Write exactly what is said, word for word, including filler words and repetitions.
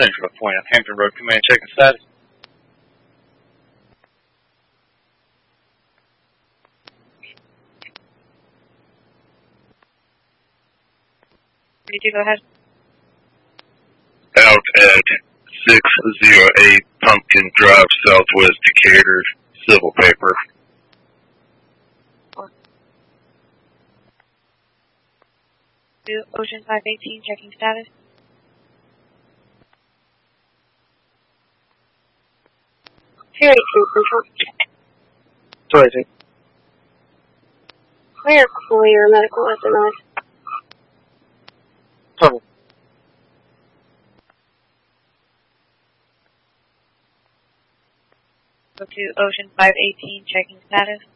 Central Point, Hampton Road Command, checking status. You do go ahead. Out at six oh eight Pumpkin Drive, Southwest Decatur, civil paper. Do Ocean five eighteen, checking status. two eighteen Central. two eighteen. Clear, clear, medical S M S. Tunnel. Go to Ocean five eighteen, checking status.